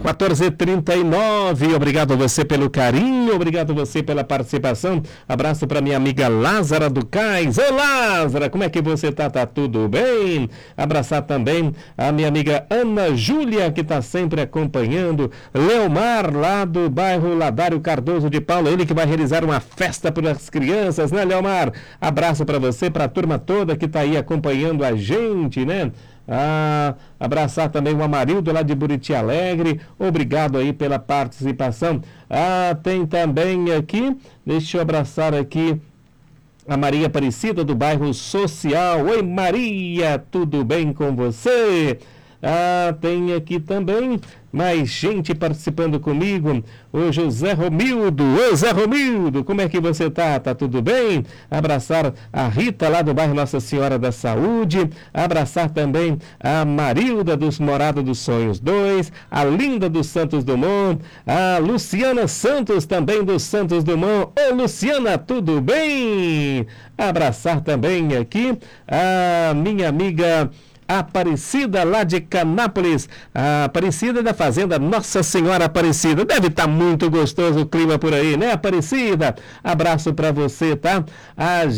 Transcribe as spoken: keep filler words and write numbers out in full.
quatorze e trinta e nove, obrigado a você pelo carinho, obrigado a você pela participação. Abraço para minha amiga Lázara do Cais. Ô Lázara, como é que você tá? Tá tudo bem? Abraçar também a minha amiga Ana Júlia, que tá sempre acompanhando. Leomar, lá do bairro Ladário Cardoso de Paula, ele que vai realizar uma festa para as crianças, né, Leomar? Abraço para você, para a turma toda que tá aí acompanhando a gente, né? Ah, abraçar também o Amarildo lá de Buriti Alegre, obrigado aí pela participação. Ah, tem também aqui, deixa eu abraçar aqui a Maria Aparecida do bairro Social. Oi Maria, tudo bem com você? Ah, tem aqui também mais gente participando comigo. O José Romildo. Ô Zé Romildo, como é que você tá? Tá tudo bem? Abraçar a Rita lá do bairro Nossa Senhora da Saúde. Abraçar também a Marilda dos Morada dos Sonhos dois. A Linda dos Santos Dumont. A Luciana Santos também dos Santos Dumont. Ô Luciana, tudo bem? Abraçar também aqui a minha amiga Aparecida lá de Canápolis, a Aparecida da Fazenda Nossa Senhora Aparecida. Deve estar muito gostoso o clima por aí, né, Aparecida? Abraço para você, tá? A